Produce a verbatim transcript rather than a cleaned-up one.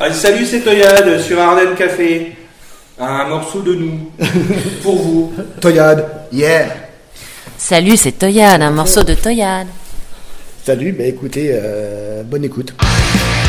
Ah, salut, c'est Toyad sur Ardennes Café. Un morceau de nous. Pour vous. Toyad, yeah. Salut, c'est Toyad, un morceau de Toyad. Salut, bah écoutez, euh, bonne écoute.